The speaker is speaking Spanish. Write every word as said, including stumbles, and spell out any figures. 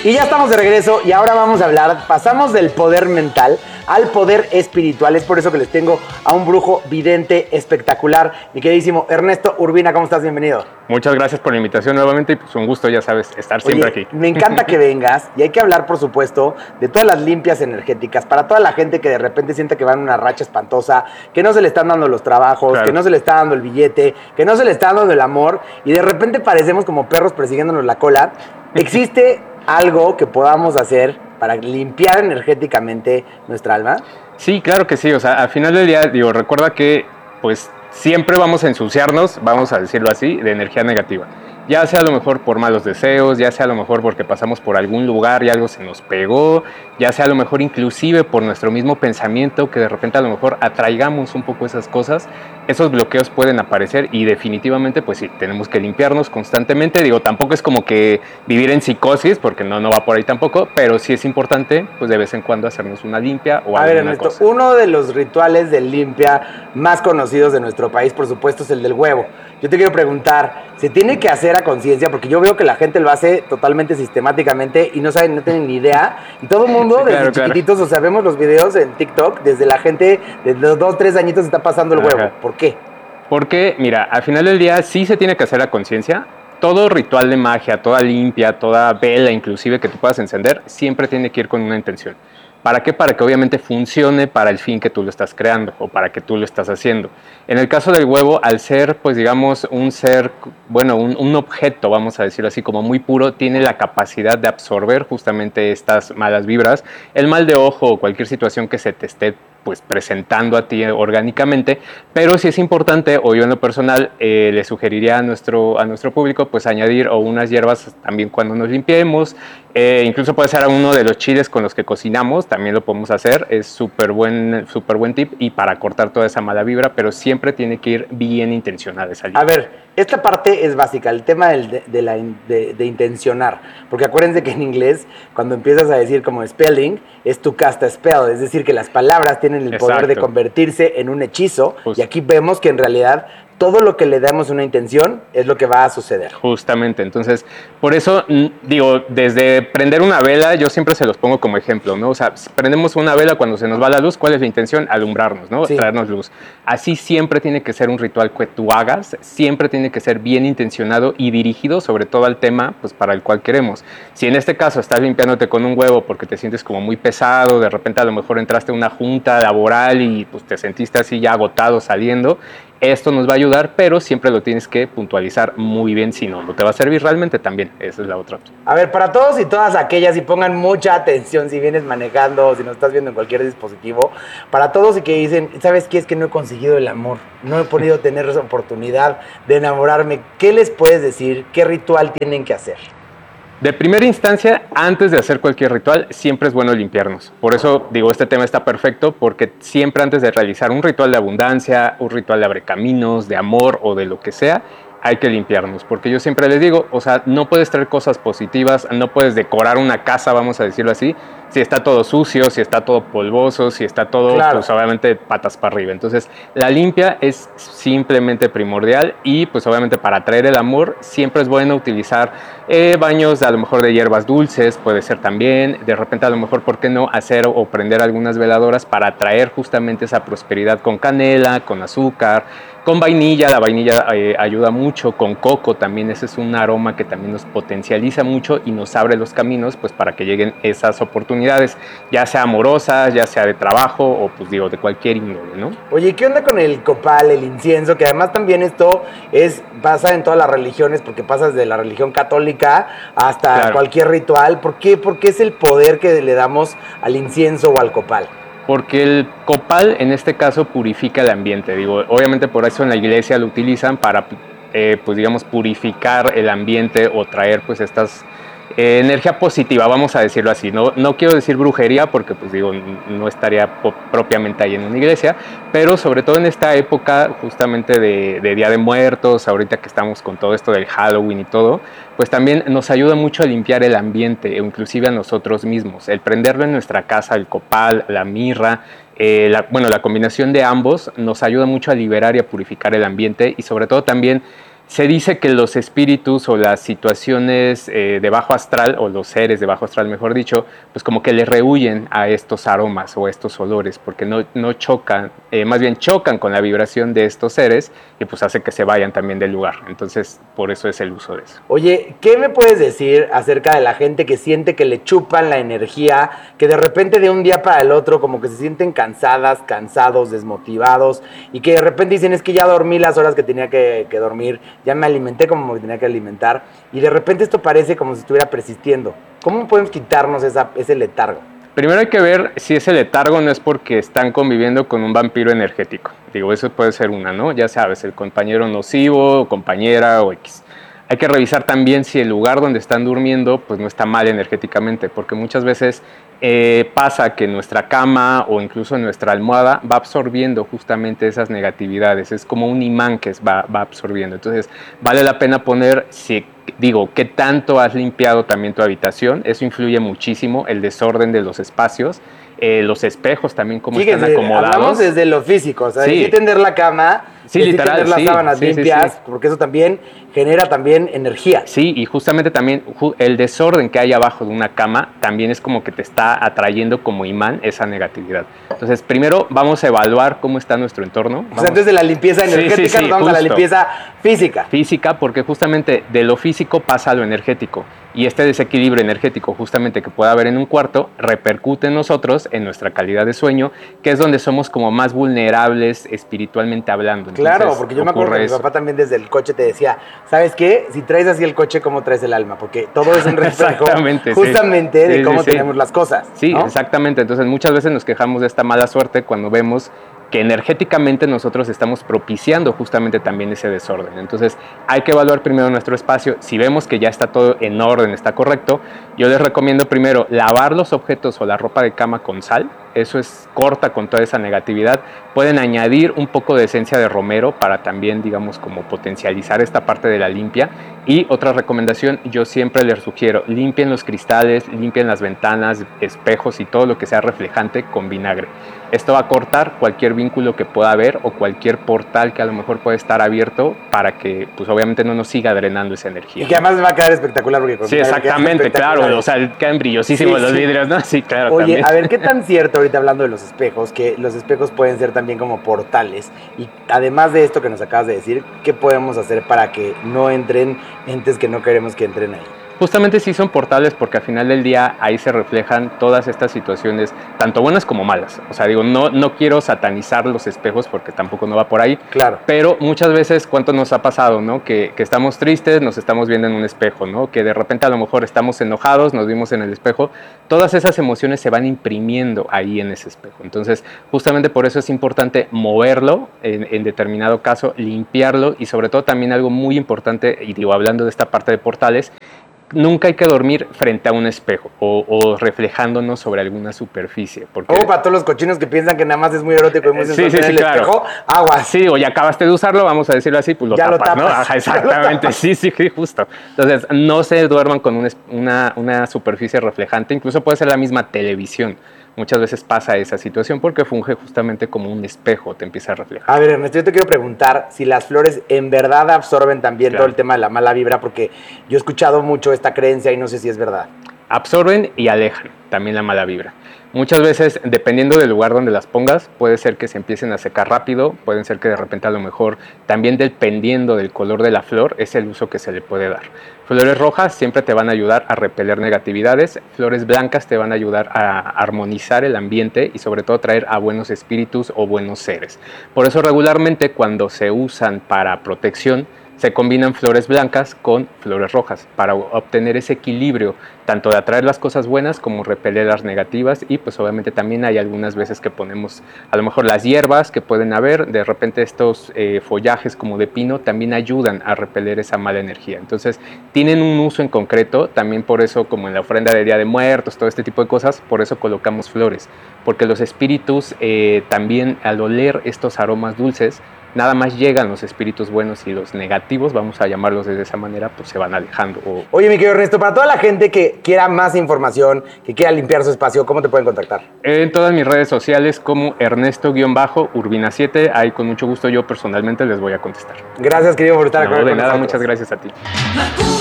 Y ya estamos de regreso y ahora vamos a hablar, pasamos del poder mental al poder espiritual. Es por eso que les tengo a un brujo vidente espectacular. Mi queridísimo Ernesto Urbina, ¿cómo estás? Bienvenido. Muchas gracias por la invitación nuevamente y pues un gusto, ya sabes, estar siempre Oye, aquí. Me encanta que vengas y hay que hablar, por supuesto, de todas las limpias energéticas para toda la gente que de repente siente que va en una racha espantosa, que no se le están dando los trabajos, Claro. que no se le está dando el billete, que no se le está dando el amor y de repente parecemos como perros persiguiéndonos la cola. ¿Existe algo que podamos hacer para limpiar energéticamente nuestra alma? Sí, claro que sí, o sea, al final del día, digo, recuerda que pues siempre vamos a ensuciarnos, vamos a decirlo así, de energía negativa. Ya sea a lo mejor por malos deseos, ya sea a lo mejor porque pasamos por algún lugar y algo se nos pegó, ya sea a lo mejor inclusive por nuestro mismo pensamiento, que de repente a lo mejor atraigamos un poco esas cosas, esos bloqueos pueden aparecer y definitivamente pues sí, tenemos que limpiarnos constantemente. Digo, tampoco es como que vivir en psicosis, porque no, no va por ahí tampoco, pero sí es importante pues de vez en cuando hacernos una limpia o A alguna ver, Ernesto, cosa. uno de los rituales de limpia más conocidos de nuestro país, por supuesto, es el del huevo. Yo te quiero preguntar, ¿se tiene que hacer a conciencia? Porque yo veo que la gente lo hace totalmente sistemáticamente y no saben, no tienen ni idea. Y todo el mundo, Sí, desde claro, claro. chiquititos, o sea, vemos los videos en TikTok, desde la gente de los dos, tres añitos está pasando el Ajá. huevo. ¿Por qué? Porque, mira, al final del día sí se tiene que hacer a conciencia. Todo ritual de magia, toda limpia, toda vela inclusive que tú puedas encender, siempre tiene que ir con una intención. ¿Para qué? Para que obviamente funcione para el fin que tú lo estás creando o para que tú lo estás haciendo. En el caso del huevo, al ser, pues digamos, un ser, bueno, un, un objeto, vamos a decirlo así, como muy puro, tiene la capacidad de absorber justamente estas malas vibras, el mal de ojo o cualquier situación que se te esté pues presentando a ti orgánicamente, pero sí es importante, o yo en lo personal eh, le sugeriría a nuestro, a nuestro público pues añadir o unas hierbas también cuando nos limpiemos, eh, incluso puede ser uno de los chiles con los que cocinamos, también lo podemos hacer, es súper buen, súper buen tip y para cortar toda esa mala vibra, pero siempre tiene que ir bien intencionada esa limpia. A ver, esta parte es básica, el tema del, de, de, la, de, de intencionar, porque acuérdense que en inglés, cuando empiezas a decir como spelling, es tu casta spell, es decir, que las palabras tienen el poder Exacto. de convertirse en un hechizo, Just. y aquí vemos que en realidad todo lo que le damos una intención es lo que va a suceder. Justamente, entonces, por eso, digo, desde prender una vela, yo siempre se los pongo como ejemplo, ¿no? O sea, prendemos una vela cuando se nos va la luz, ¿cuál es la intención? Alumbrarnos, ¿no? Sí. Traernos luz. Así siempre tiene que ser un ritual que tú hagas, siempre tiene que ser bien intencionado y dirigido sobre todo al tema, pues, para el cual queremos. Si en este caso estás limpiándote con un huevo porque te sientes como muy pesado, de repente a lo mejor entraste a una junta laboral y pues te sentiste así ya agotado saliendo, esto nos va a ayudar, pero siempre lo tienes que puntualizar muy bien, si no, no te va a servir realmente también. Esa es la otra opción. A ver, para todos y todas aquellas, y pongan mucha atención si vienes manejando o si nos estás viendo en cualquier dispositivo, para todos y que dicen, ¿sabes qué? Es que no he conseguido el amor, no he podido tener esa oportunidad de enamorarme. ¿Qué les puedes decir? ¿Qué ritual tienen que hacer? De primera instancia, antes de hacer cualquier ritual, siempre es bueno limpiarnos. Por eso digo, este tema está perfecto, porque siempre antes de realizar un ritual de abundancia, un ritual de abrecaminos, de amor o de lo que sea, hay que limpiarnos, porque yo siempre les digo, o sea, no puedes traer cosas positivas, no puedes decorar una casa, vamos a decirlo así, si está todo sucio, si está todo polvoso, si está todo, claro, pues obviamente patas para arriba. Entonces, la limpia es simplemente primordial y pues obviamente para atraer el amor siempre es bueno utilizar eh, baños a lo mejor de hierbas dulces, puede ser también, de repente a lo mejor, ¿por qué no hacer o prender algunas veladoras para atraer justamente esa prosperidad con canela, con azúcar, con vainilla? La vainilla eh, ayuda mucho, con coco también, ese es un aroma que también nos potencializa mucho y nos abre los caminos pues para que lleguen esas oportunidades, ya sea amorosas, ya sea de trabajo o pues digo de cualquier índole, ¿no? Oye, ¿qué onda con el copal, el incienso? Que además también esto es pasa en todas las religiones, porque pasas de la religión católica hasta Claro. cualquier ritual. ¿Por qué? Porque es el poder que le damos al incienso o al copal. Porque el copal en este caso purifica el ambiente, digo, obviamente por eso en la iglesia lo utilizan para, eh, pues digamos, purificar el ambiente o traer pues estas eh, energía positiva, vamos a decirlo así. No, no quiero decir brujería porque pues digo, no estaría propiamente ahí en una iglesia, pero sobre todo en esta época justamente de, de Día de Muertos, ahorita que estamos con todo esto del Halloween y todo, pues también nos ayuda mucho a limpiar el ambiente, o inclusive a nosotros mismos. El prenderlo en nuestra casa, el copal, la mirra, eh, la, bueno, la combinación de ambos nos ayuda mucho a liberar y a purificar el ambiente y sobre todo también Se dice que los espíritus o las situaciones eh, de bajo astral, o los seres de bajo astral, mejor dicho, pues como que le rehuyen a estos aromas o a estos olores, porque no, no chocan, eh, más bien chocan con la vibración de estos seres y pues hace que se vayan también del lugar. Entonces, por eso es el uso de eso. Oye, ¿qué me puedes decir acerca de la gente que siente que le chupan la energía, que de repente de un día para el otro como que se sienten cansadas, cansados, desmotivados y que de repente dicen es que ya dormí las horas que tenía que, que dormir, ya me alimenté como me tenía que alimentar y de repente esto parece como si estuviera persistiendo? ¿Cómo podemos quitarnos esa, ese letargo? Primero hay que ver si ese letargo no es porque están conviviendo con un vampiro energético. Digo, eso puede ser una, ¿no? Ya sabes, el compañero nocivo, compañera o X. Hay que revisar también si el lugar donde están durmiendo pues no está mal energéticamente, porque muchas veces eh, pasa que nuestra cama o incluso nuestra almohada va absorbiendo justamente esas negatividades. Es como un imán que va, va absorbiendo. Entonces vale la pena poner, si digo, qué tanto has limpiado también tu habitación. Eso influye muchísimo, el desorden de los espacios. Eh, los espejos también, cómo sí, están acomodados. Hablamos desde lo físico, o sea, sí. sí tender la cama, sí, literal, tender las sí, sábanas sí, limpias, sí, sí. porque eso también genera también energía. Sí, y justamente también el desorden que hay abajo de una cama también es como que te está atrayendo como imán esa negatividad. Entonces, primero vamos a evaluar cómo está nuestro entorno. Vamos... O sea, antes de la limpieza energética, sí, sí, sí, vamos justo. a la limpieza física. Física, porque justamente de lo físico pasa a lo energético. Y este desequilibrio energético justamente que pueda haber en un cuarto repercute en nosotros, en nuestra calidad de sueño, que es donde somos como más vulnerables espiritualmente hablando. Entonces, claro, porque yo me acuerdo que eso. Mi papá también desde el coche te decía, ¿sabes qué? Si traes así el coche, ¿cómo traes el alma? Porque todo es un reflejo justamente sí. de sí, cómo sí, tenemos sí. las cosas. Sí, ¿no? exactamente. Entonces muchas veces nos quejamos de esta mala suerte cuando vemos que energéticamente nosotros estamos propiciando justamente también ese desorden. Entonces hay que evaluar primero nuestro espacio. Si vemos que ya está todo en orden, está correcto, yo les recomiendo primero lavar los objetos o la ropa de cama con sal. Eso es corta con toda esa negatividad. Pueden añadir un poco de esencia de romero para también, digamos, como potencializar esta parte de la limpia. Y otra recomendación, yo siempre les sugiero, limpien los cristales, limpien las ventanas, espejos y todo lo que sea reflejante con vinagre. Esto va a cortar cualquier vínculo que pueda haber o cualquier portal que a lo mejor puede estar abierto para que, pues obviamente no nos siga drenando esa energía. Y que además va a quedar espectacular. Porque con sí, exactamente, claro, o sea, quedan brillosísimos sí, los sí. vidrios, ¿no? Sí, claro. Oye, también. A ver, ¿qué tan cierto ahorita hablando de los espejos? Que los espejos pueden ser también como portales. Y además de esto que nos acabas de decir, ¿qué podemos hacer para que no entren entes que no queremos que entren ahí? Justamente sí son portales porque al final del día ahí se reflejan todas estas situaciones, tanto buenas como malas. O sea, digo, no, no quiero satanizar los espejos porque tampoco no va por ahí. Claro. Pero muchas veces, ¿cuánto nos ha pasado, no? Que, que estamos tristes, nos estamos viendo en un espejo, ¿no? Que de repente a lo mejor estamos enojados, nos vimos en el espejo. Todas esas emociones se van imprimiendo ahí en ese espejo. Entonces, justamente por eso es importante moverlo en, en determinado caso, limpiarlo y sobre todo también algo muy importante, y digo, hablando de esta parte de portales, nunca hay que dormir frente a un espejo o, o reflejándonos sobre alguna superficie. Porque... O para todos los cochinos que piensan que nada más es muy erótico y muy sensual sí, sí, sí, el claro. espejo, agua. Sí, o ya acabaste de usarlo, vamos a decirlo así, pues lo ya tapas, lo tapas, ¿no? Ajá, exactamente, sí, sí, justo. Entonces, no se duerman con un, una, una superficie reflejante, incluso puede ser la misma televisión. Muchas veces pasa esa situación porque funge justamente como un espejo, te empieza a reflejar. A ver, Ernesto, yo te quiero preguntar si las flores en verdad absorben también claro. todo el tema de la mala vibra, porque yo he escuchado mucho esta creencia y no sé si es verdad. Absorben y alejan también la mala vibra. Muchas veces, dependiendo del lugar donde las pongas, puede ser que se empiecen a secar rápido, pueden ser que de repente a lo mejor, también dependiendo del color de la flor, es el uso que se le puede dar. Flores rojas siempre te van a ayudar a repeler negatividades, flores blancas te van a ayudar a armonizar el ambiente y sobre todo traer a buenos espíritus o buenos seres. Por eso regularmente cuando se usan para protección, se combinan flores blancas con flores rojas para obtener ese equilibrio, tanto de atraer las cosas buenas como repeler las negativas. Y pues obviamente también hay algunas veces que ponemos a lo mejor las hierbas que pueden haber, de repente estos eh, follajes como de pino también ayudan a repeler esa mala energía. Entonces tienen un uso en concreto, también por eso como en la ofrenda de Día de Muertos, todo este tipo de cosas, por eso colocamos flores, porque los espíritus eh, también al oler estos aromas dulces nada más llegan los espíritus buenos y los negativos, vamos a llamarlos de esa manera, pues se van alejando. O... Oye, mi querido Ernesto, para toda la gente que quiera más información, que quiera limpiar su espacio, ¿cómo te pueden contactar? En todas mis redes sociales como Ernesto-Urbina siete, ahí con mucho gusto yo personalmente les voy a contestar. Gracias, querido, por estar No, de nada, muchas gracias a ti.